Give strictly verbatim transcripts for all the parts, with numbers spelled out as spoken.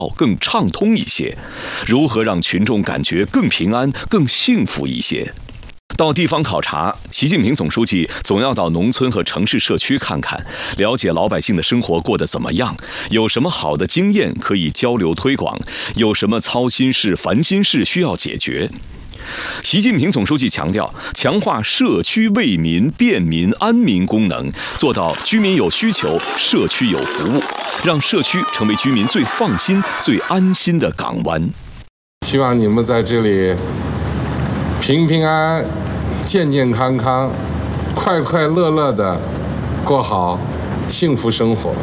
更畅通一些？如何让群众感觉更平安、更幸福一些？到地方考察，习近平总书记总要到农村和城市社区看看，了解老百姓的生活过得怎么样，有什么好的经验可以交流推广，有什么操心事、烦心事需要解决。习近平总书记强调，强化社区为民、便民、安民功能，做到居民有需求，社区有服务，让社区成为居民最放心、最安心的港湾。 希望你们在这里平平安安、健健康康、快快乐乐地过好幸福生活。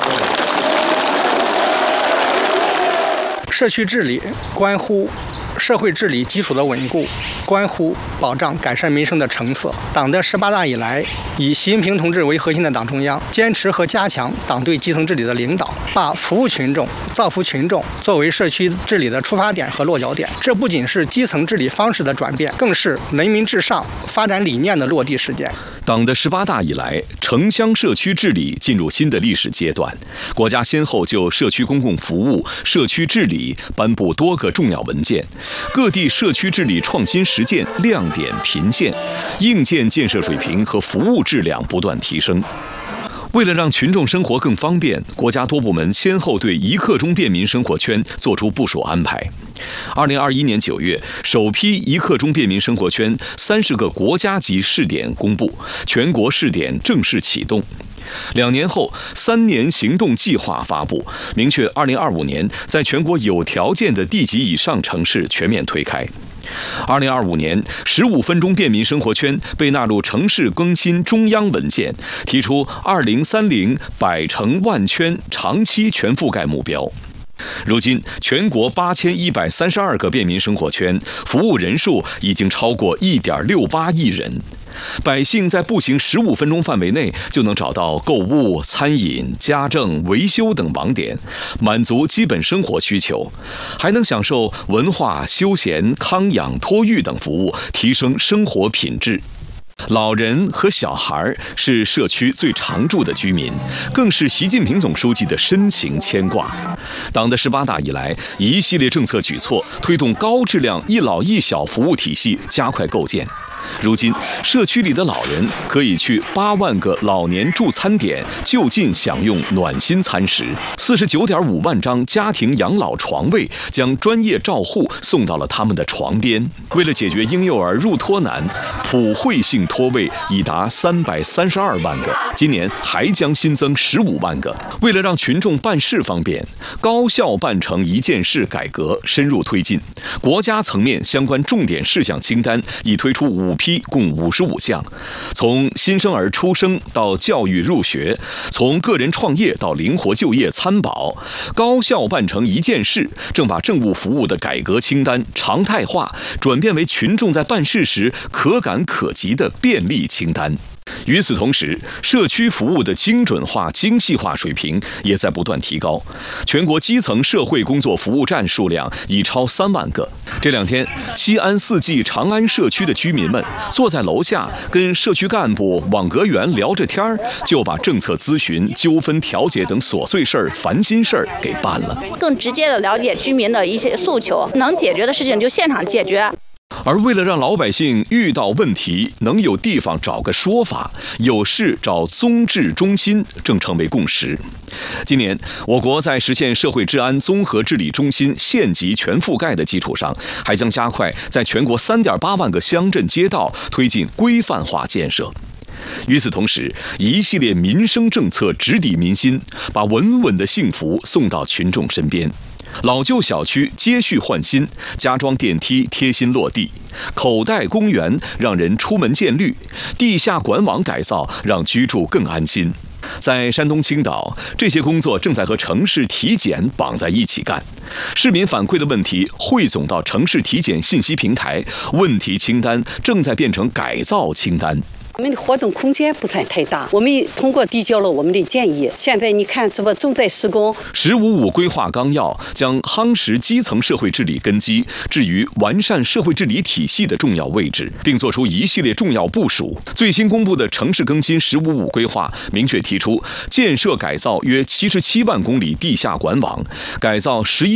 社区治理关乎社会治理基础的稳固，关乎保障改善民生的成色。党的十八大以来，以习近平同志为核心的党中央坚持和加强党对基层治理的领导，把服务群众、造福群众作为社区治理的出发点和落脚点。这不仅是基层治理方式的转变，更是人民至上发展理念的落地实践。 党的十八大以来，城乡社区治理进入新的历史阶段。国家先后就社区公共服务、社区治理颁布多个重要文件，各地社区治理创新实践亮点频现，硬件建设水平和服务质量不断提升。为了让群众生活更方便，国家多部门先后对一刻钟便民生活圈作出部署安排。二零二一年九月，首批一刻钟便民生活圈三十个国家级试点公布，全国试点正式启动。两年后，三年行动计划发布，明确二零二五年在全国有条件的地级以上城市全面推开。二零二五年，十五分钟便民生活圈被纳入城市更新中央文件，提出二零三零百城万圈长期全覆盖目标。如今，全国八千一百三十二个便民生活圈，服务人数已经超过一点六八亿人。百姓在步行十五分钟范围内就能找到购物、餐饮、家政、维修等网点，满足基本生活需求，还能享受文化、休闲、康养、托育等服务，提升生活品质。老人和小孩是社区最常住的居民，更是习近平总书记的深情牵挂。党的十八大以来，一系列政策举措推动高质量一老一小服务体系加快构建。如今，社区里的老人可以去八万个老年助餐点就近享用暖心餐食，四十九点五万张家庭养老床位将专业照护送到了他们的床边。为了解决婴幼儿入托难，普惠性托位已达三百三十二万个，今年还将新增十五万个。为了让群众办事方便，高效办成一件事改革深入推进，国家层面相关重点事项清单已推出五批，共五十五项，从新生儿出生到教育入学，从个人创业到灵活就业参保，高效办成一件事正把政务服务的改革清单常态化，转变为群众在办事时可感可及的便利清单。与此同时，社区服务的精准化、精细化水平也在不断提高。全国基层社会工作服务站数量已超三万个。这两天，西安四季长安社区的居民们坐在楼下，跟社区干部、网格员聊着天儿，就把政策咨询、纠纷调解等琐碎事儿、烦心事儿给办了。 更直接的了解居民的一些诉求，能解决的事情就现场解决。 而为了让老百姓遇到问题能有地方找个说法，有事找综治中心正成为共识。今年，我国在实现社会治安综合治理中心县级全覆盖的基础上，还将加快在全国 三点八万个乡镇街道推进规范化建设。与此同时，一系列民生政策直抵民心，把稳稳的幸福送到群众身边。老旧小区接续换新，加装电梯贴心落地，口袋公园让人出门见绿，地下管网改造让居住更安心。在山东青岛，这些工作正在和城市体检绑在一起干。市民反馈的问题汇总到城市体检信息平台，问题清单正在变成改造清单。 我们的活动空间不算太大，我们通过递交了我们的建议。现在你看，这不正在施工。 十五五规划纲要将夯实基层社会治理根基置于完善社会治理体系的重要位置，并作出一系列重要部署。最新公布的城市更新十五五规划明确提出，建设改造约七十七万公里地下管网，改造十一